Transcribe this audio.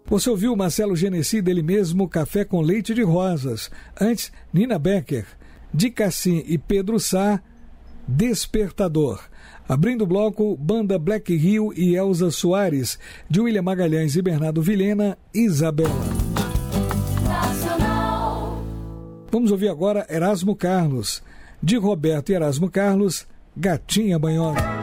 Você ouviu Marcelo Genesi, dele mesmo, Café com Leite de Rosas. Antes, Nina Becker, Di Cassim e Pedro Sá, Despertador. Abrindo o bloco, banda Black Hill e Elza Soares, de William Magalhães e Bernardo Vilhena, Isabela. Nacional. Vamos ouvir agora Erasmo Carlos, de Roberto e Erasmo Carlos, Gatinha Banhosa.